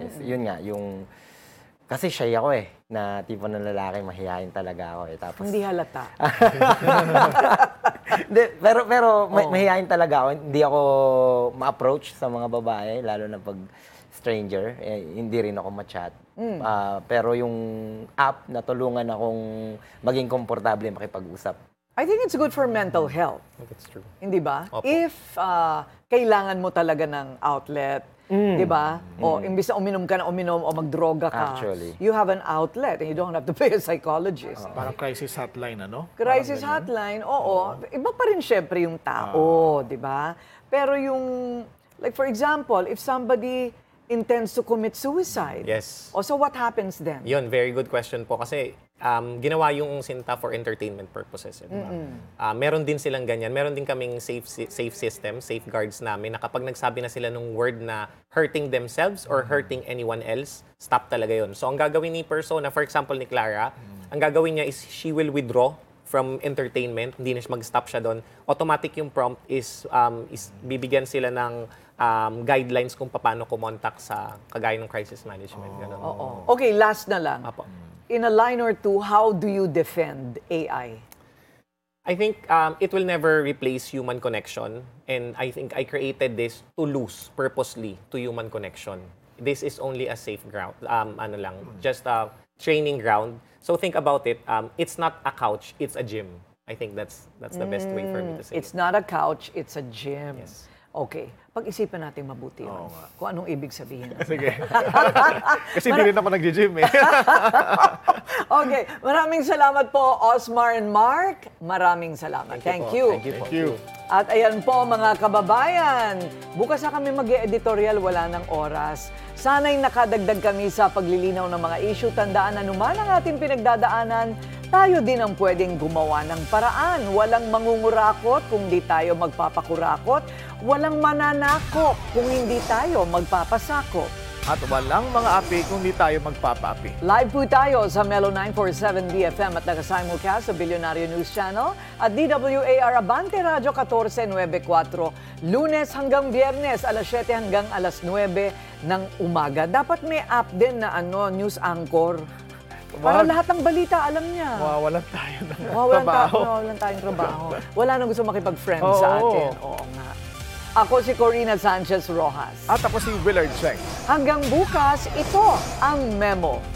Yun nga, yung... Kasi shy ako na tipo ng lalaki, mahihayin talaga ako Tapos, Hindi halata. pero mahihayin talaga ako. Hindi ako ma-approach sa mga babae, lalo na pag stranger. Hindi rin ako ma-chat. Pero yung app, natulungan akong maging komportable makipag-usap. I think it's good for mental health. That's true. Hindi ba? Opo. If kailangan mo talaga ng outlet, di ba? O imbis na uminom ka na uminom o magdroga ka, Actually. you have an outlet and you don't have to pay a psychologist. Parang crisis hotline, ano? Crisis hotline, oo. Iba pa rin syempre yung tao, di ba? Pero yung, like for example, if somebody intends to commit suicide. Yes. O so what happens then? Yun, very good question po. Kasi ginawa yung Sinta for entertainment purposes. Meron din silang ganyan. Meron din kaming safe system, safeguards namin na kapag nagsabi na sila ng word na hurting themselves or hurting anyone else, stop talaga yun. So ang gagawin ni persona, for example ni Clara, ang gagawin niya is she will withdraw from entertainment. Hindi na mag-stop siya doon. Automatic yung prompt is bibigyan sila ng guidelines kung paano kumontak sa kagaya ng crisis management. Ganun. Oo. Okay, last na lang. Apo. In a line or two, how do you defend AI? I think it will never replace human connection. And I think I created this to lose purposely to human connection. This is only a safe ground. Just a training ground. So think about it. It's not a couch, it's a gym. I think that's the best way for me to say It's it. not a couch, it's a gym. Yes. Okay. Pag-isipan natin mabuti yun. Kung anong ibig sabihin. Sige. Kasi hindi rin ako nag-gym Okay. Maraming salamat po, Osmar and Mark. Maraming salamat. Thank you. Thank you. At ayan po mga kababayan, bukas na kami mag-editorial, wala ng oras. Sana'y nakadagdag kami sa paglilinaw ng mga issue. Tandaan na naman ang ating pinagdadaanan, tayo din ang pwedeng gumawa ng paraan. Walang mangungurakot kung di tayo magpapakurakot. Walang mananakop kung hindi tayo magpapasakop. At walang mga api kung di tayo magpapaapi. Live po tayo sa Melo 947 BFM at naka-simulcast sa Billionario News Channel at DWAR Abante Radio 1494, Lunes hanggang Biyernes, alas 7 hanggang alas 9 ng umaga. Dapat may app din na news anchor. Para lahat ng balita, alam niya. Mawawalan tayo ng Mawawalan tayong trabaho. Wala nang gusto makipag-friend sa atin. Oo nga. Ako si Corina Sanchez Rojas. At ako si Willard Cheng. Hanggang bukas, ito ang Memo.